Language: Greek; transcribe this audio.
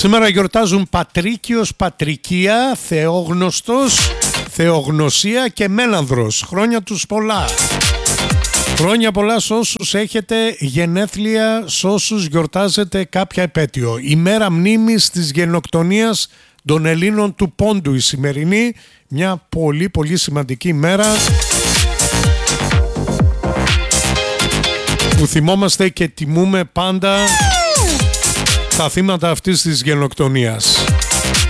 Σήμερα γιορτάζουν Πατρίκιος, Πατρικία, Θεόγνωστος, Θεογνωσία και Μένανδρος. Χρόνια τους πολλά. Χρόνια πολλά σ' όσους έχετε γενέθλια, σ' όσους γιορτάζετε κάποια επέτειο. Η μέρα μνήμης της γενοκτονίας των Ελλήνων του Πόντου η σημερινή. Μια πολύ πολύ σημαντική μέρα που θυμόμαστε και τιμούμε πάντα τα θύματα αυτής της γενοκτονίας.